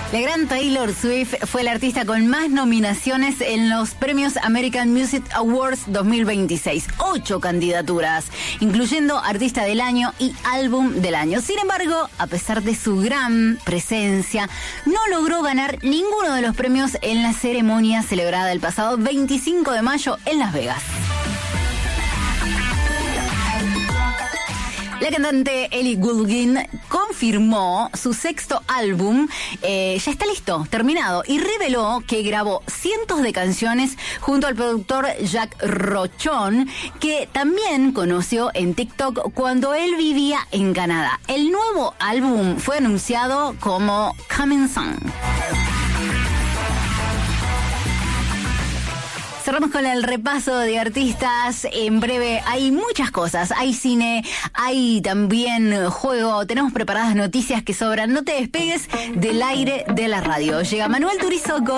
La gran Taylor Swift fue la artista con más nominaciones en los premios American Music Awards 2026. 8 candidaturas, incluyendo Artista del Año y Álbum del Año. Sin embargo, a pesar de su gran presencia, no logró ganar ninguno de los premios en la ceremonia celebrada el pasado 25 de mayo en Las Vegas. La cantante Ellie Goulding confirmó su sexto álbum, ya está listo, terminado, y reveló que grabó cientos de canciones junto al productor Jack Rochon, que también conoció en TikTok cuando él vivía en Canadá. El nuevo álbum fue anunciado como Coming Soon. Cerramos con el repaso de artistas. En breve hay muchas cosas. Hay cine, hay también juego. Tenemos preparadas noticias que sobran. No te despegues del aire de la radio. Llega Manuel Turizo con